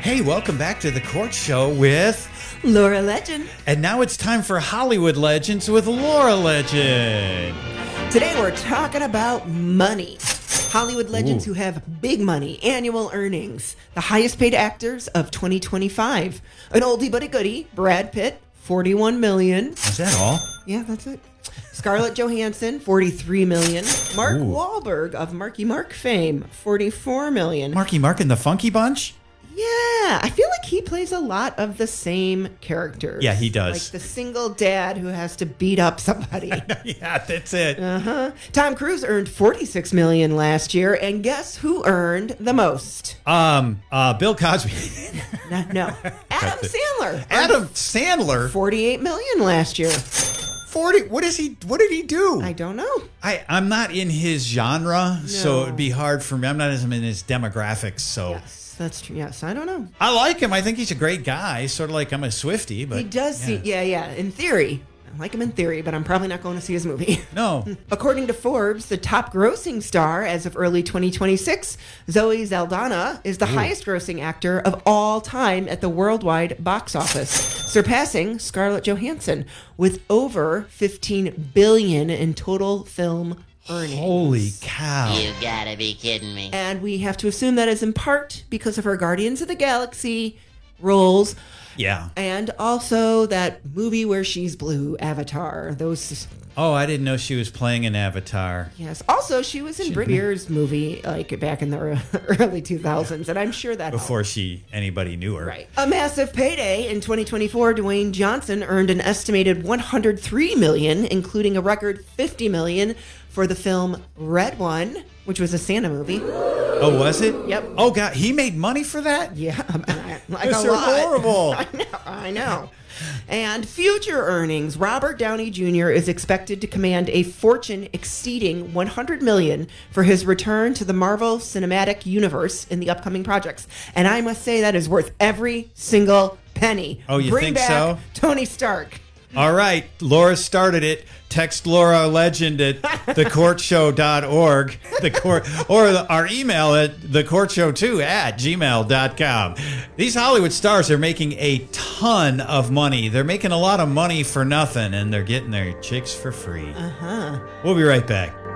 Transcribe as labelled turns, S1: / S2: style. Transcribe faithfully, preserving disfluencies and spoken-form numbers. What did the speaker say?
S1: Hey, welcome back to The Court Show with
S2: Laura Legend.
S1: And now it's time for Hollywood Legends with Laura Legend.
S2: Today we're talking about money. Hollywood legends
S1: Ooh.
S2: who have big money, annual earnings. The highest paid actors of twenty twenty-five. An oldie but a goodie, Brad Pitt, forty-one million dollars.
S1: Is that all?
S2: Yeah, that's it. Scarlett Johansson, forty-three million dollars. Mark
S1: Ooh.
S2: Wahlberg of Marky Mark fame, forty-four million dollars.
S1: Marky Mark and the Funky Bunch?
S2: Yeah, I feel like he plays a lot of the same characters.
S1: Yeah, he does.
S2: Like the single dad who has to beat up somebody.
S1: Yeah, that's it.
S2: Uh-huh. Tom Cruise earned forty-six million dollars last year, and guess who earned the most?
S1: Um, uh, Bill Cosby.
S2: No, no. Adam Sandler.
S1: Adam Sandler.
S2: forty-eight million dollars last year.
S1: Forty. What is he? What did he do?
S2: I don't know.
S1: I I'm not in his genre, so
S2: No.
S1: it'd be hard for me. I'm not in his demographics, so
S2: Yes, that's true. Yes, I don't know.
S1: I like him. I think he's a great guy. Sort of like I'm a Swiftie, but
S2: He does see, yeah, yeah. In theory, I like him in theory, but I'm probably not going to see his movie.
S1: No.
S2: According to Forbes, the top grossing star as of early twenty twenty-six, Zoe Saldana, is the highest grossing actor of all time at the worldwide box office, surpassing Scarlett Johansson with over fifteen billion dollars in total film earnings.
S1: Holy cow!
S3: You gotta be kidding me.
S2: And we have to assume that is in part because of her Guardians of the Galaxy roles.
S1: Yeah.
S2: And also that movie where she's blue, Avatar. Those,
S1: Oh, I didn't know she was playing an Avatar.
S2: yes. Also, she was in Britney Spears' movie like back in the early two thousands, and I'm sure that
S1: Before she anybody knew her.
S2: helped. Right. A massive payday in twenty twenty-four. Dwayne Johnson earned an estimated one hundred three million dollars, including a record fifty million dollars for the film Red One, which was a Santa movie.
S1: Oh, was it?
S2: Yep.
S1: Oh God, he made money for that?
S2: Yeah, like
S1: Those
S2: a
S1: are
S2: lot.
S1: horrible.
S2: I know. I know. And future earnings, Robert Downey Junior is expected to command a fortune exceeding one hundred million dollars for his return to the Marvel Cinematic Universe in the upcoming projects. And I must say that is worth every single penny.
S1: Oh, you
S2: Bring
S1: think
S2: back
S1: so?
S2: Tony Stark.
S1: All right, Laura started it. Text Laura Legend at the court show dot org, the court, or the, our email at the court show two at gmail dot com. These Hollywood stars are making a ton of money. They're making a lot of money for nothing, and they're getting their chicks for free. Uh-huh. We'll be right back.